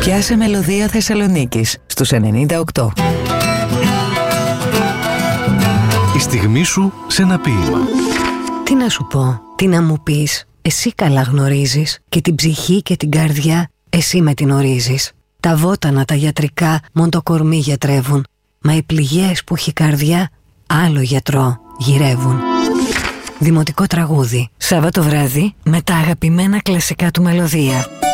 Πιάσε μελωδία Θεσσαλονίκης στους 98. Η στιγμή σου σε ένα ποίημα. Τι να σου πω, τι να μου πεις, εσύ καλά γνωρίζεις και την ψυχή και την καρδιά εσύ με την ορίζεις. Τα βότανα τα γιατρικά μον το κορμί γιατρεύουν, μα οι πληγές που έχει καρδιά άλλο γιατρό γυρεύουν. Δημοτικό τραγούδι, Σάββατο βράδυ με τα αγαπημένα κλασικά του μελωδία.